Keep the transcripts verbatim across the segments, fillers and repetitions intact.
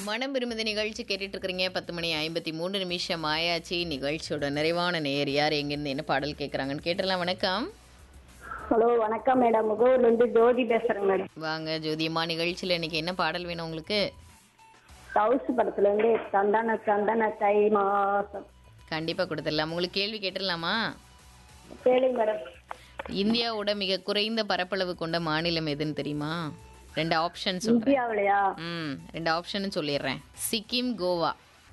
மனம் விரும்புத நிகழ்ச்சி கேட்டுட்டு இருக்கிறீங்க. பத்து மணி ஐம்பத்தி மூன்று நிமிஷம் ஆயாச்சு. நிகழ்ச்சியோட நிறைவான நேர் யார், எங்கிருந்து என்ன பாடல் கேட்குறாங்கன்னு கேட்டலாம். வணக்கம். ஹலோ, வணக்கம் மேடம். முகவூர்ல இருந்து ஜோதி பேசுறேன் மேடம். வாங்க ஜோதியம்மா, நிகழ்ச்சியில் இன்னைக்கு என்ன பாடல் வேணும் உங்களுக்கு? தவுசு படத்துல இருந்து சந்தன சந்தன தை மாசம். கண்டிப்பாக கொடுத்துடலாம். உங்களுக்கு கேள்வி கேட்டுடலாமா? கேளுங்க மேடம். இந்தியாவோட மிக குறைந்த பரப்பளவு கொண்ட மாநிலம் எதுன்னு தெரியுமா? ரெண்டு ஆப்ஷன் சொல்றேன். இந்தியாவிலையா? ம் ரெண்டு ஆப்ஷன் சொல்லிடுறேன். சிக்கிம், கோவா.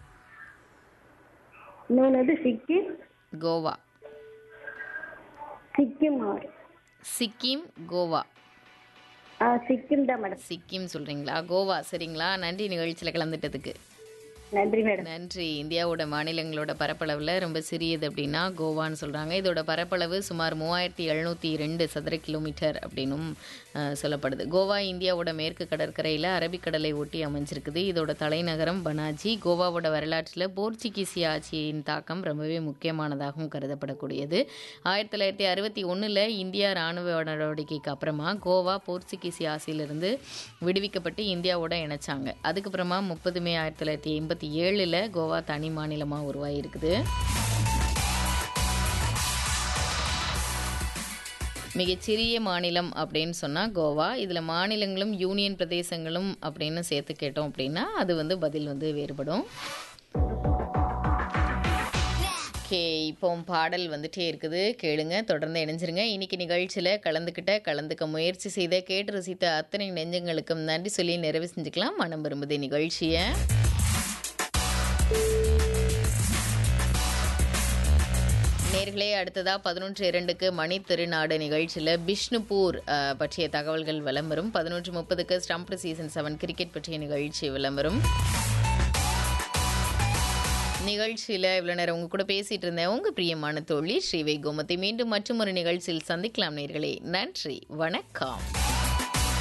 இன்னொன்னு சிக்கிம் கோவா. சிக்கிம் சிக்கிம் கோவா. ஆ சிக்கிம் தான் மேடம். சிக்கிம் சொல்றீங்களா? கோவா சரிங்களா? நன்றி நிகழ்ச்சியில் கலந்துட்டதுக்கு. நன்றி மேடம். நன்றி. இந்தியாவோட மாநிலங்களோட பரப்பளவில் ரொம்ப சிறியது அப்படின்னா கோவான்னு சொல்கிறாங்க. இதோட பரப்பளவு சுமார் மூவாயிரத்தி எழுநூற்றி ரெண்டு சதுர கிலோமீட்டர் அப்படின்னும் சொல்லப்படுது. கோவா இந்தியாவோட மேற்கு கடற்கரையில் அரபிக்கடலை ஒட்டி அமைஞ்சிருக்குது. இதோட தலைநகரம் பனாஜி. கோவாவோட வரலாற்றில் போர்ச்சுகீசிய ஆட்சியின் தாக்கம் ரொம்பவே முக்கியமானதாகவும் கருதப்படக்கூடியது. ஆயிரத்தி தொள்ளாயிரத்தி அறுபத்தி ஒன்றில் இந்தியா இராணுவ நடவடிக்கைக்கு அப்புறமா கோவா போர்ச்சுகீசிய ஆட்சியிலிருந்து விடுவிக்கப்பட்டு இந்தியாவோட இணைச்சாங்க. அதுக்கப்புறமா முப்பது மே ஆயிரத்தி தொள்ளாயிரத்தி எண்பத்தி ஏழுல கோவா தனி மாநிலமாக உருவாகியிருக்குது. மிகச்சிறிய மாநிலம் அப்படின்னு சொன்னால் கோவா. இதில் மாநிலங்களும் யூனியன் பிரதேசங்களும் அப்படின்னு சேர்த்து கேட்டோம் அப்படின்னா அது வந்து பதில் வந்து வேறுபடும். ஓகே, இப்போ பாடல் வந்துட்டே இருக்குது, கேளுங்க, தொடர்ந்து இணைஞ்சிருங்க. இன்னைக்கு நிகழ்ச்சியில் கலந்துக்கிட்ட கலந்துக்க முயற்சி செய்த கேட்டு ரசித்த அத்தனை நெஞ்சங்களுக்கும் நன்றி சொல்லி நிறைவு செஞ்சுக்கலாம் மனம் விரும்புதே நிகழ்ச்சியை. நேர்களே, அடுத்ததா பதினொன்று இரண்டுக்கு மணி திருநாடு நிகழ்ச்சியில் பிஷ்ணுபூர் பற்றிய தகவல்கள் விளம்பரம். பதினொன்று முப்பதுக்கு ஸ்டம்ப் சீசன் செவன் கிரிக்கெட் பற்றிய நிகழ்ச்சி விளம்பரம். நிகழ்ச்சியில் இவ்வளோ நேரம் உங்க கூட பேசிட்டு இருந்தேன் உங்க பிரியமான தோழி ஸ்ரீவை கோமதி. மீண்டும் மற்றும் ஒரு நிகழ்ச்சியில் சந்திக்கலாம் நேர்களே. நன்றி, வணக்கம்.